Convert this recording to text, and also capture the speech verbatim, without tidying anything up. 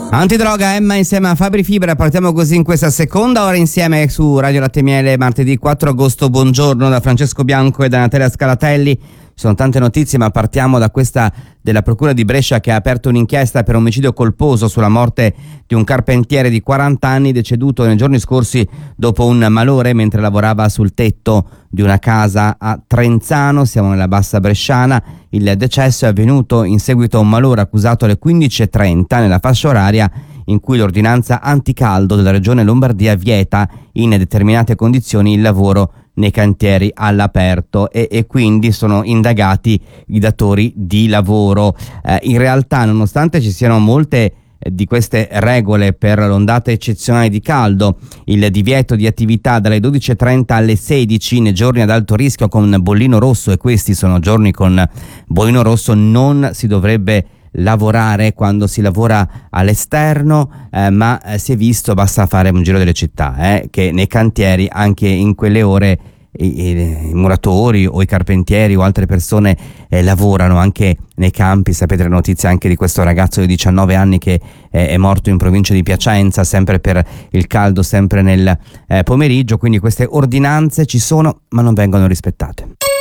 Antidroga Emma insieme a Fabri Fibra, partiamo così in questa seconda ora insieme su Radio Latte Miele, martedì quattro agosto. Buongiorno da Francesco Bianco e da Natalia Scalatelli. Ci sono tante notizie, ma partiamo da questa della Procura di Brescia, che ha aperto un'inchiesta per omicidio colposo sulla morte di un carpentiere di quaranta anni deceduto nei giorni scorsi dopo un malore mentre lavorava sul tetto di una casa a Trenzano, siamo nella bassa bresciana. Il decesso è avvenuto in seguito a un malore accusato alle quindici e trenta nella fascia oraria in cui l'ordinanza anticaldo della regione Lombardia vieta in determinate condizioni il lavoro nei cantieri all'aperto e, e quindi sono indagati i datori di lavoro. Eh, in realtà, nonostante ci siano molte eh, di queste regole per l'ondata eccezionale di caldo, il divieto di attività dalle dodici e trenta alle sedici nei giorni ad alto rischio con bollino rosso, e questi sono giorni con bollino rosso, non si dovrebbe lavorare quando si lavora all'esterno, eh, ma eh, si è visto, basta fare un giro delle città, eh, che nei cantieri anche in quelle ore i, i, i muratori o i carpentieri o altre persone eh, lavorano anche nei campi. Sapete le notizie anche di questo ragazzo di diciannove anni che eh, è morto in provincia di Piacenza sempre per il caldo, sempre nel eh, pomeriggio. Quindi queste ordinanze ci sono ma non vengono rispettate.